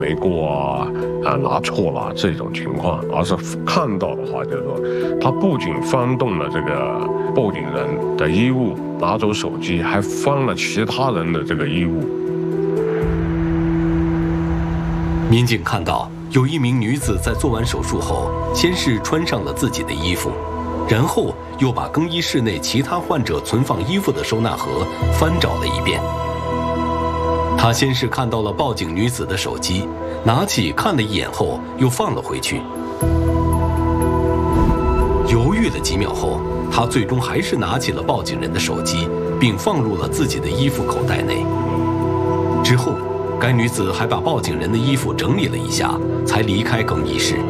没过拿错了这种情况，而是看到的话，就是说他不仅翻动了这个报警人的衣物，拿走手机，还翻了其他人的这个衣物。 民警看到有一名女子在做完手术后，先是穿上了自己的衣服，然后又把更衣室内其他患者存放衣服的收纳盒翻找了一遍。他先是看到了报警女子的手机，拿起看了一眼后又放了回去。犹豫了几秒后，他最终还是拿起了报警人的手机，并放入了自己的衣服口袋内。之后，该女子还把报警人的衣服整理了一下，才离开更衣室。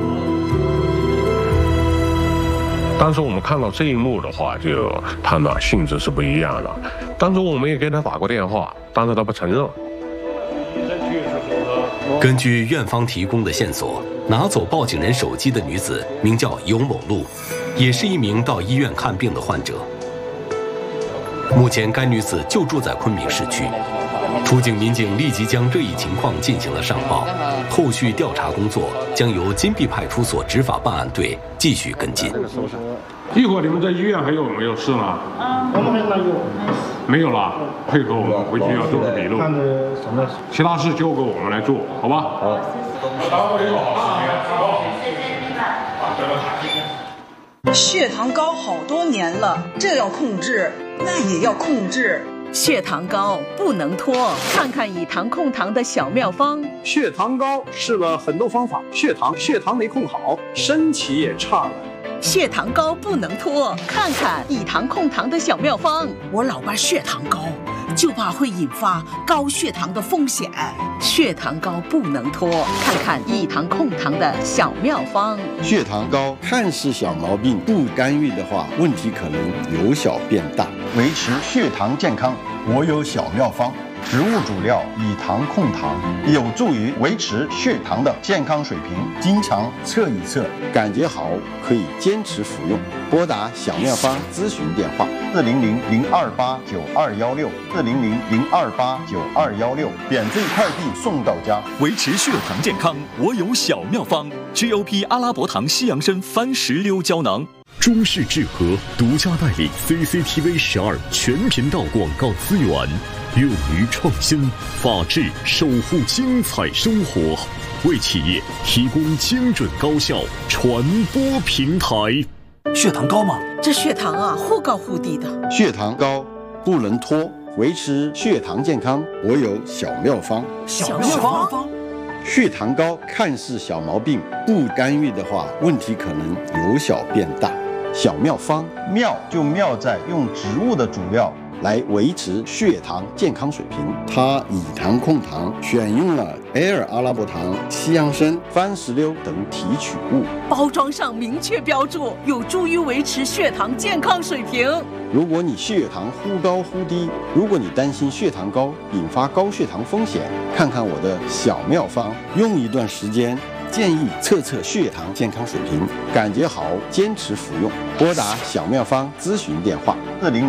当时我们看到这一幕的话，就判断性质是不一样的。当时我们也给他打过电话，但是他不承认。 根据院方提供的线索，拿走报警人手机的女子名叫尤某露，也是一名到医院看病的患者。目前该女子就住在昆明市区。出警民警立即将这一情况进行了上报，后续调查工作将由金碧派出所执法办案队继续跟进。 一会儿你们在医院还有没有事呢？ 我们没有， 没有了，配合我们回去要做个笔录。其他事交给我们来做，好吧？好。 血糖高好多年了，这要控制，那也要控制。 血糖高不能拖，看看以糖控糖的小妙方。 血糖高试了很多方法，血糖没控好，身体也差了。 血糖高不能拖，看看以糖控糖的小妙方。 我老伴血糖高，就怕会引发高血糖的风险。 血糖高不能拖，看看以糖控糖的小妙方。 血糖高看似小毛病，不干预的话，问题可能由小变大。维持血糖健康，我有小妙方。植物主料以糖控糖，有助于维持血糖的健康水平。经常测一测，感觉好可以坚持服用。拨打小妙方咨询电话：400-028-9216，400-028-9216，免费快递送到家。 维持血糖健康，我有小妙方 ：GOP 阿拉伯糖西洋参番石榴胶囊。 中视智和独家代理 CCTV12全频道广告资源，勇于创新，法治守护精彩生活，为企业提供精准高效传播平台。 血糖高吗？ 这血糖啊，忽高忽低的。 血糖高不能拖，维持血糖健康，我有小妙方。 小妙方。 血糖高看似小毛病，不干预的话，问题可能由小变大。小妙方，妙就妙在用植物的主料来维持血糖健康水平。它以糖控糖，选用了埃尔阿拉伯糖、西洋参、番石榴等提取物， 包装上明确标注，有助于维持血糖健康水平。 如果你血糖忽高忽低，如果你担心血糖高引发高血糖风险，看看我的小妙方，用一段时间。建议测测血糖健康水平，感觉好坚持服用。拨打小妙方咨询电话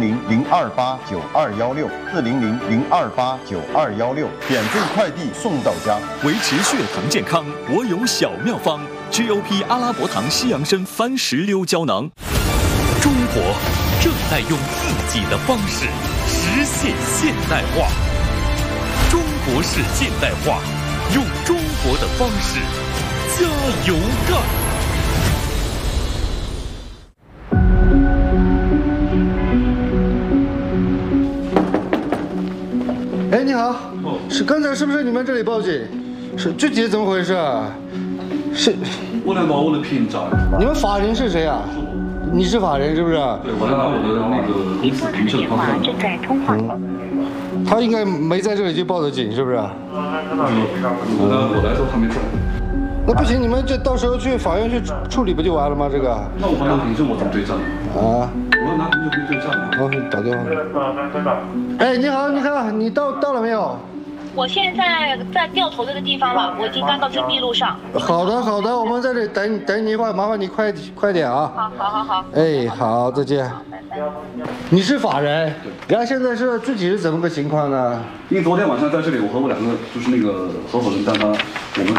：400-028-9216，400-028-9216，免费快递送到家。 维持血糖健康，我有小妙方 ：GOP 阿拉伯糖西洋参番石榴胶囊。中国正在用自己的方式实现现代化，中国式现代化，用中国的方式。加油干！ 哎，你好，是刚才是不是你们这里报警？是具体怎么回事？是， 我来拿我的凭证。 你们法人是谁啊？你是法人是不是？ 对，我来拿我的那个公司凭证。 正在通话。 他应该没在这里就报的警，是不是？ 我来时候他没在。 那不行，你们这到时候去法院去处理不就完了吗？这个？ 那我拿凭证我怎么对账？ 啊？ 我拿凭证可以对账。 好，打电话。哎，你好，你看你到了没有？ 我现在在掉头这个地方了，我已经刚到这密路上。 好的，好的，我们在这里等你一会儿，麻烦你快点啊。 好。 哎，好，再见。你是法人，然后现在是具体是怎么个情况呢？ 因为昨天晚上在这里，我和我两个就是那个合伙人，我们。